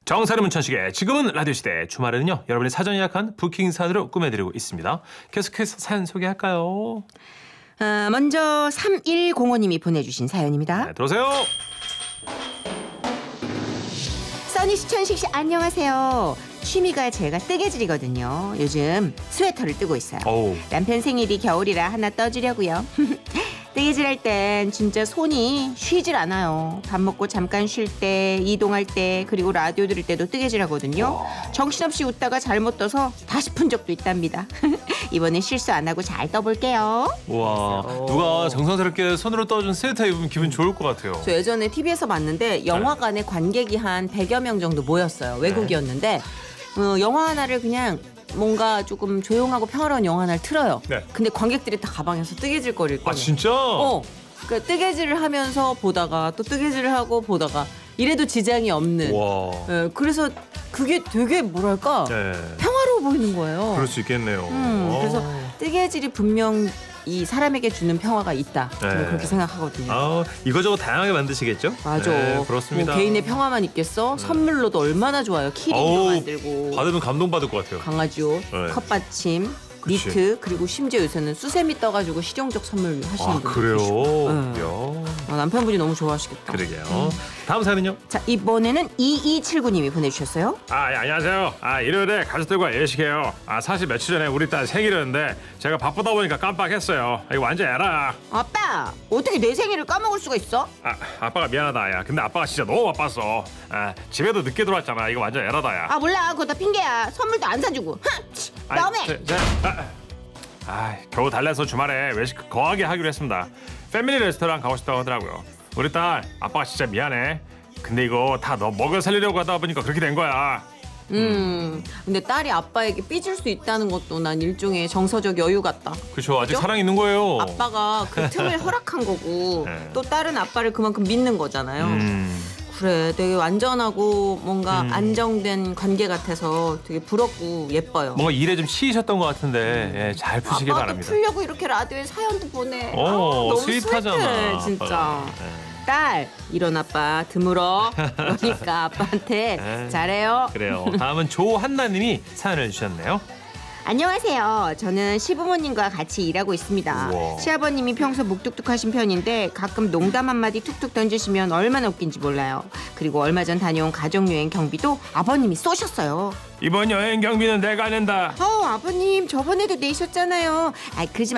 정사를 문천식의 지금은 라디오 시대. 주말에는요 여러분이 사전 예약한 부킹 사연으로 꾸며드리고 있습니다. 계속해서 사연 소개할까요? 먼저 3105님이 보내주신 사연입니다. 네, 들어오세요. 써니 씨, 천식 씨, 안녕하세요. 취미가 제가 뜨개질이거든요. 요즘 스웨터를 뜨고 있어요. 어우. 남편 생일이 겨울이라 하나 떠주려고요. 뜨개질할 땐 진짜 손이 쉬질 않아요. 밥 먹고 잠깐 쉴 때, 이동할 때, 그리고 라디오 들을 때도 뜨개질하거든요. 정신없이 웃다가 잘못 떠서 다시 푼 적도 있답니다. 이번엔 실수 안 하고 잘 떠볼게요. 와, 누가 정성스럽게 손으로 떠준 스웨터 입으면 기분 좋을 것 같아요. 저 예전에 TV에서 봤는데 영화관에 관객이 한 100여 명 정도 모였어요. 외국이었는데 영화 하나를 그냥 뭔가 조금 조용하고 평화로운 영화 하나를 틀어요. 네. 근데 관객들이 다 가방에서 뜨개질 거리를 꺼내. 아 진짜? 그러니까 뜨개질을 하면서 보다가 또 뜨개질을 하고 보다가 이래도 지장이 없는. 와. 그래서 그게 되게 뭐랄까 네. 평화로워 보이는 거예요. 그럴 수 있겠네요. 그래서 뜨개질이 분명 이 사람에게 주는 평화가 있다. 저는 네. 그렇게 생각하거든요. 이거저거 다양하게 만드시겠죠? 맞아. 네, 그렇습니다. 뭐 개인의 평화만 있겠어? 선물로도 얼마나 좋아요. 키링도 만들고. 받으면 감동받을 것 같아요. 강아지 옷, 네. 컵받침, 그치. 니트, 그리고 심지어 요새는 수세미 떠가지고 실용적 선물 하시는 분들 그래요? 계시고. 야, 남편분이 너무 좋아하시겠다. 그러게요. 다음 사연은요? 자, 이번에는 2279님이 보내주셨어요. 예, 안녕하세요. 일요일에 가족들과 예식해요. 사실 며칠 전에 우리 딸 생일이었는데 제가 바쁘다 보니까 깜빡했어요. 이거 완전 에라. 아빠, 어떻게 내 생일을 까먹을 수가 있어? 아빠가 미안하다. 야, 근데 아빠가 진짜 너무 바빴어. 집에도 늦게 들어왔잖아. 이거 완전 에라다. 야. 몰라. 그거 다 핑계야. 선물도 안 사주고. 너무해. 겨우 달래서 주말에 외식 거하게 하기로 했습니다. 패밀리 레스토랑 가고 싶다고 하더라고요. 우리 딸, 아빠가 진짜 미안해. 근데 이거 다 너 먹여 살리려고 하다 보니까 그렇게 된 거야. 근데 딸이 아빠에게 삐질 수 있다는 것도 난 일종의 정서적 여유 같다. 그렇죠. 아직 그죠? 사랑 있는 거예요. 아빠가 그 틈을 허락한 거고 네. 또 딸은 아빠를 그만큼 믿는 거잖아요. 음. 그래, 되게 완전하고 뭔가 안정된 관계 같아서 되게 부럽고 예뻐요. 뭔가 일에 좀 치이셨던 것 같은데 잘 푸시길 아빠도 바랍니다. 풀려고 이렇게 라디오에 사연도 보내. 오, 너무 스윗하잖아. 스윗해, 진짜. 아빠가. 네. 딸, 이런 아빠 드물어. 그러니까 아빠한테 네. 잘해요. 그래요. 다음은 조한나님이 사연을 주셨네요. 안녕하세요. 저는 시부모님과 같이 일하고 있습니다. 우와. 시아버님이 평소 묵뚝뚝하신 편인데 가끔 농담 한마디 툭툭 던지시면 얼마나 웃긴지 몰라요. 그리고 얼마 전 다녀온 가족여행 경비도 아버님이 쏘셨어요. 이번 여행 경비는 내가 낸다. 아버님 저번에도 내셨잖아요. 그러지